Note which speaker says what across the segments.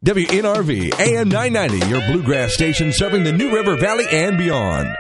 Speaker 1: WNRV AM 990, your bluegrass station serving the New River Valley and beyond.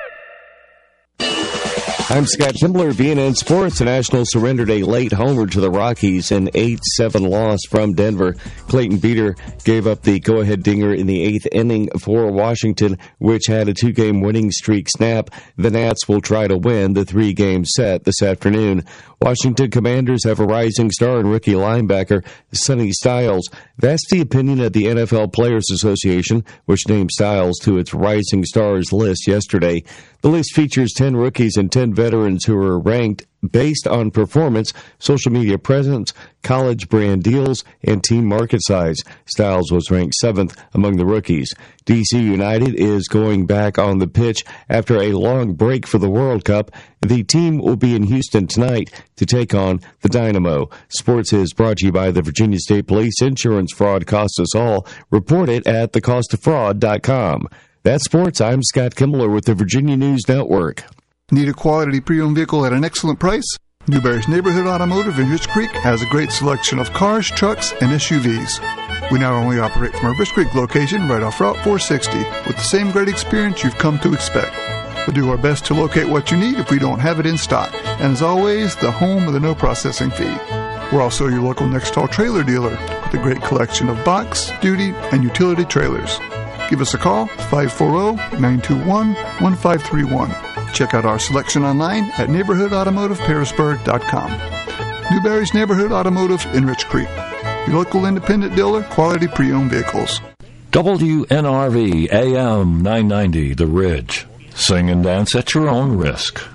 Speaker 2: I'm Scott Kimbler, BNN Sports. The Nationals surrendered a late homer to the Rockies, an 8-7 loss from Denver. Clayton Beeter gave up the go-ahead dinger in the 8th inning for Washington, which had a 2-game winning streak snap. The Nats will try to win the 3-game set this afternoon. Washington Commanders have a rising star in rookie linebacker Sonny Styles. That's the opinion of the NFL Players Association, which named Styles to its Rising Stars list yesterday. The list features 10 rookies and 10 veterans who are ranked based on performance, social media presence, college brand deals, and team market size. Styles was ranked 7th among the rookies. DC United is going back on the pitch after a long break for the World Cup. The team will be in Houston tonight to take on the Dynamo. Sports is brought to you by the Virginia State Police. Insurance fraud costs us all. Report it at thecostofraud.com. That's sports. I'm Scott Kimbler with the Virginia News Network.
Speaker 3: Need a quality pre-owned vehicle at an excellent price? Newberry's Neighborhood Automotive in Rich Creek has a great selection of cars, trucks, and SUVs. We not only operate from our Rich Creek location right off Route 460 with the same great experience you've come to expect. We'll do our best to locate what you need if we don't have it in stock. And as always, the home of the no processing fee. We're also your local Nextall trailer dealer with a great collection of box, duty, and utility trailers. Give us a call, 540-921-1531. Check out our selection online at neighborhoodautomotiveparisburg.com. Newberry's Neighborhood Automotive in Rich Creek. Your local independent dealer, quality pre-owned vehicles.
Speaker 4: WNRV AM 990, The Ridge. Sing and dance at your own risk.